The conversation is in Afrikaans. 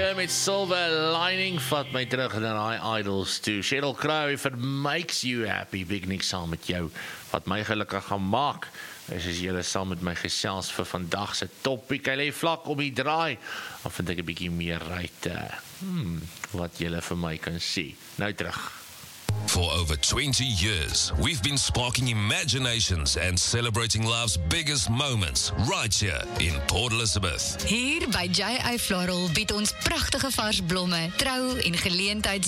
Cure met Silver Lining vat my terug na die Idols toe. Sheryl Crow, if it makes you happy, big niks saam met jou, wat my gelukkig gaan maak, is as julle saam met my gesels vir vandag se topiek. Hy lê vlak om die draai, dan vind ek 'n bietjie meer uit wat julle vir my kan sê. Nou terug. For over 20 years, we've been sparking imaginations and celebrating life's biggest moments right here in Port Elizabeth. Hier by J.A. Floral bied ons pragtige vars blomme, trou en geleentheids